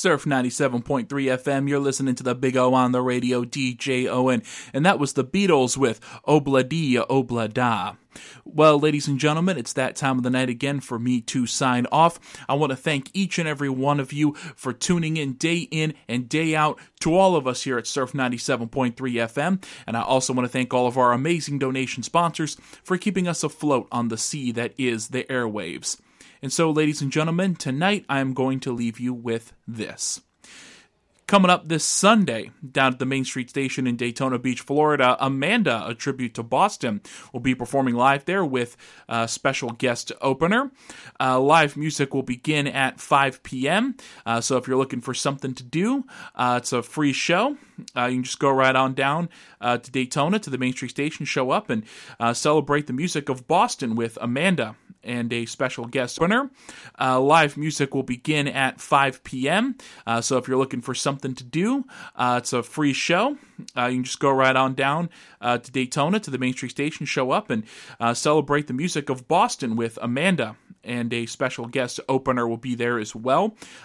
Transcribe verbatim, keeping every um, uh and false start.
Surf ninety-seven point three F M, you're listening to the Big O on the radio, D J Owen, and that was the Beatles with Obla-Dee, Obla-Da. Well, ladies and gentlemen, it's that time of the night again for me to sign off. I want to thank each and every one of you for tuning in day in and day out to all of us here at Surf ninety-seven point three F M, and I also want to thank all of our amazing donation sponsors for keeping us afloat on the sea that is the airwaves. And so, ladies and gentlemen, tonight I am going to leave you with this. Coming up this Sunday, down at the Main Street Station in Daytona Beach, Florida, Amanda, a tribute to Boston, will be performing live there with a special guest opener. Uh, live music will begin at five p.m., uh, so if you're looking for something to do, uh, it's a free show. Uh, you can just go right on down uh, to Daytona, to the Main Street Station, show up, and uh, celebrate the music of Boston with Amanda and a special guest opener. Uh, live music will begin at five p.m., uh, so if you're looking for something to do, uh, it's a free show. Uh, you can just go right on down uh, to Daytona, to the Main Street Station, show up, and uh, celebrate the music of Boston with Amanda, and a special guest opener will be there as well.